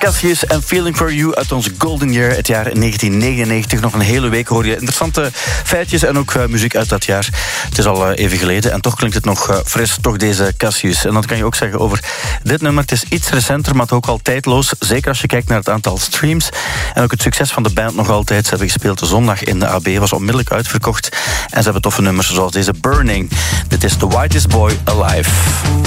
Cassius en Feeling For You uit ons Golden Year, het jaar 1999. Nog een hele week hoor je interessante feitjes en ook muziek uit dat jaar. Het is al even geleden en toch klinkt het nog fris, toch deze Cassius. En dat kan je ook zeggen over dit nummer. Het is iets recenter, maar ook al tijdloos. Zeker als je kijkt naar het aantal streams. En ook het succes van de band nog altijd. Ze hebben gespeeld zondag in de AB, was onmiddellijk uitverkocht. En ze hebben toffe nummers zoals deze Burning. Dit is The Whitest Boy Alive.